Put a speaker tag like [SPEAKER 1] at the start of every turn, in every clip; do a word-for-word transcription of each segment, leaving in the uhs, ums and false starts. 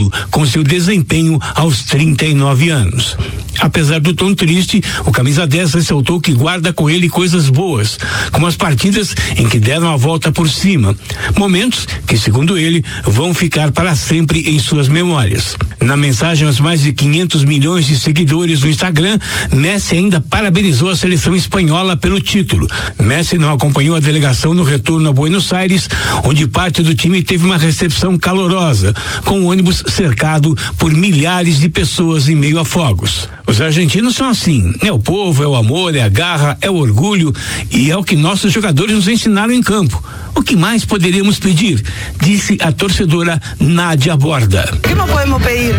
[SPEAKER 1] acordo com seu desempenho aos trinta e nove anos. Apesar do tom triste, o camisa dez ressaltou que guarda com ele coisas boas, como as partidas em que deram a volta por cima, momentos que, segundo ele, vão ficar para sempre em suas memórias. Na mensagem aos mais de quinhentos milhões de seguidores no Instagram, Messi ainda parabenizou a seleção espanhola pelo título. Messi não acompanhou a delegação no retorno a Buenos Aires, onde parte do time teve uma recepção calorosa, com o ônibus cercado por milhares de pessoas em meio a fogos. Os argentinos são assim, é o povo, é o amor, é a garra, é o orgulho e é o que nossos jogadores nos ensinaram em campo. O que mais poderíamos pedir? Disse a torcedora Nádia Borda.
[SPEAKER 2] O que não podemos pedir?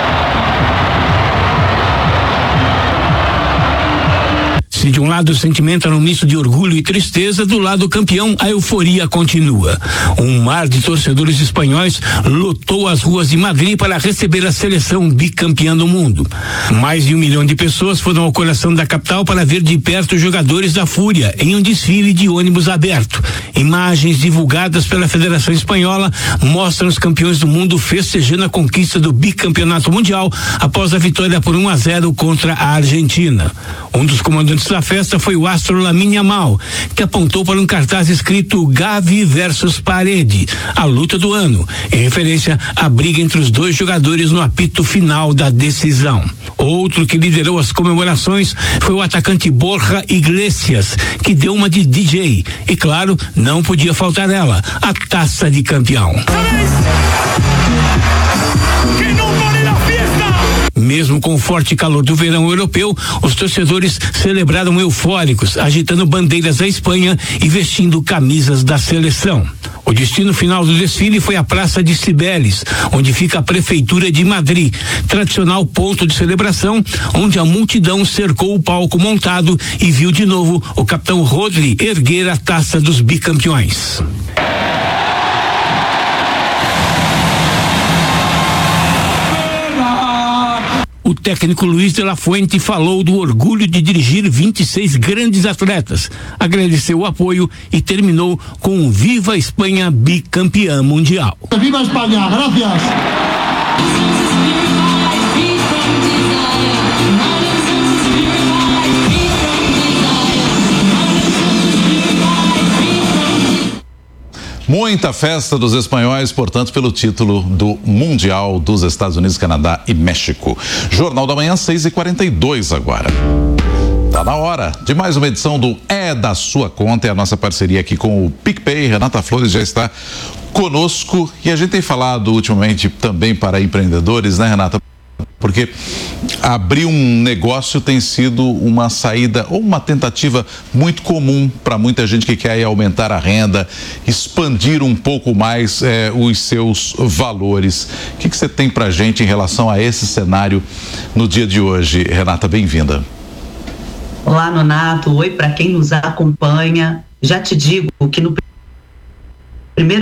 [SPEAKER 1] Se de um lado o sentimento era um misto de orgulho e tristeza, do lado campeão a euforia continua. Um mar de torcedores espanhóis lotou as ruas de Madrid para receber a seleção bicampeã do mundo. Mais de um milhão de pessoas foram ao coração da capital para ver de perto os jogadores da Fúria em um desfile de ônibus aberto. Imagens divulgadas pela Federação Espanhola mostram os campeões do mundo festejando a conquista do bicampeonato mundial após a vitória por um a zero contra a Argentina. Um dos comandantes da festa foi o astro Lamine Yamal, que apontou para um cartaz escrito Gavi versus Parede, a luta do ano, em referência à briga entre os dois jogadores no apito final da decisão. Outro que liderou as comemorações foi o atacante Borja Iglesias, que deu uma de D J. E claro, não podia faltar ela, a taça de campeão. Mesmo com o forte calor do verão europeu, os torcedores celebraram eufóricos, agitando bandeiras da Espanha e vestindo camisas da seleção. O destino final do desfile foi a Praça de Cibeles, onde fica a Prefeitura de Madrid, tradicional ponto de celebração, onde a multidão cercou o palco montado e viu de novo o capitão Rodri erguer a taça dos bicampeões. O técnico Luiz de la Fuente falou do orgulho de dirigir vinte e seis grandes atletas, agradeceu o apoio e terminou com um Viva Espanha bicampeã mundial.
[SPEAKER 3] Viva Espanha, gracias.
[SPEAKER 4] Muita festa dos espanhóis, portanto, pelo título do Mundial dos Estados Unidos, Canadá e México. Jornal da Manhã, seis e quarenta e dois agora. Tá na hora de mais uma edição do É da Sua Conta, é a nossa parceria aqui com o PicPay. Renata Flores já está conosco e a gente tem falado ultimamente também para empreendedores, né, Renata? Porque abrir um negócio tem sido uma saída ou uma tentativa muito comum para muita gente que quer aumentar a renda, expandir um pouco mais eh, os seus valores. O que, que você tem para a gente em relação a esse cenário no dia de hoje? Renata, bem-vinda.
[SPEAKER 5] Olá, Nonato. Oi para quem nos acompanha. Já te digo que no primeiro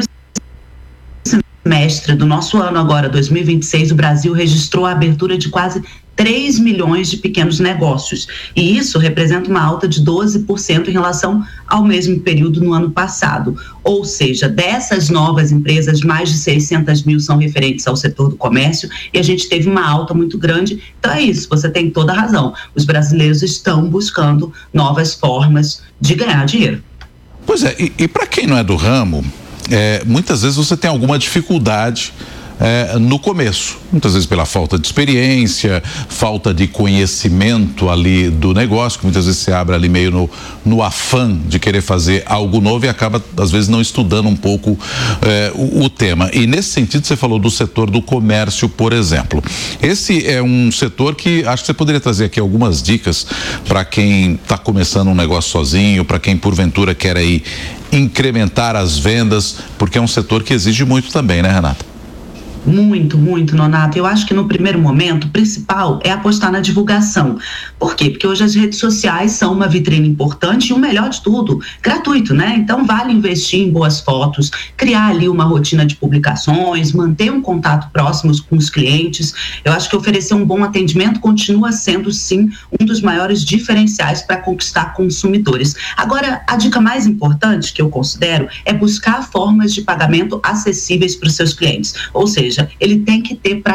[SPEAKER 5] semestre do nosso ano agora, dois mil e vinte e seis, o Brasil registrou a abertura de quase três milhões de pequenos negócios. E isso representa uma alta de doze por cento em relação ao mesmo período no ano passado. Ou seja, dessas novas empresas, mais de seiscentas mil são referentes ao setor do comércio e a gente teve uma alta muito grande. Então é isso, você tem toda a razão. Os brasileiros estão buscando novas formas de ganhar dinheiro.
[SPEAKER 4] Pois é, e, e para quem não é do ramo, É, muitas vezes você tem alguma dificuldade é, no começo, muitas vezes pela falta de experiência, falta de conhecimento ali do negócio, que muitas vezes você abre ali meio no, no afã de querer fazer algo novo e acaba às vezes não estudando um pouco é, o, o tema. E nesse sentido você falou do setor do comércio, por exemplo. Esse é um setor que acho que você poderia trazer aqui algumas dicas para quem está começando um negócio sozinho, para quem porventura quer aí incrementar as vendas, porque é um setor que exige muito também, né, Renata?
[SPEAKER 5] Muito, muito, Nonato. Eu acho que no primeiro momento, o principal é apostar na divulgação. Por quê? Porque hoje as redes sociais são uma vitrine importante e o melhor de tudo, gratuito, né? Então vale investir em boas fotos, criar ali uma rotina de publicações, manter um contato próximo com os clientes. Eu acho que oferecer um bom atendimento continua sendo, sim, um dos maiores diferenciais para conquistar consumidores. Agora, a dica mais importante que eu considero é buscar formas de pagamento acessíveis para os seus clientes. Ou seja, ele tem que ter